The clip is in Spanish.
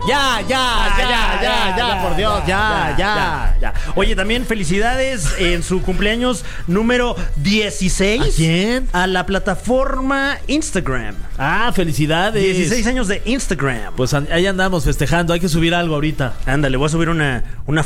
Ya, por Dios, ya. Oye, también felicidades en su cumpleaños número 16. ¿A quién? A la plataforma Instagram. Felicidades. 16 años de Instagram. Pues ahí andamos festejando. Hay que subir algo ahorita. Ándale, voy a subir una